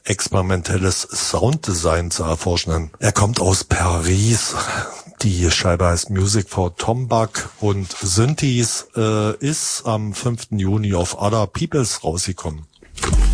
experimentelles Sounddesign zu erforschen. Er kommt aus Paris. Die Scheibe heißt Music for Tombak und Synthes ist am 5. Juni auf Other Peoples rausgekommen.